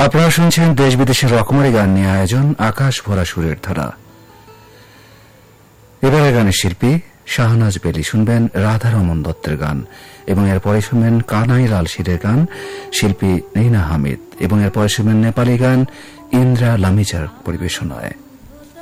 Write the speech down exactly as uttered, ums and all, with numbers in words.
আপনারা শুনছেন দেশ বিদেশের রকমারি গান নিয়ে আয়োজন আকাশ ভরা সুরের ধারা। এবারে গানের শিল্পী শাহনাজ বেলি, শুনবেন রাধারমন দত্তের গান এবং এরপরে শুনবেন কানাই লাল শিরের গান শিল্পী নীনা হামিদ এবং এরপরে শুনবেন নেপালি গান ইন্দ্রা লামিজার পরিবেশনায়।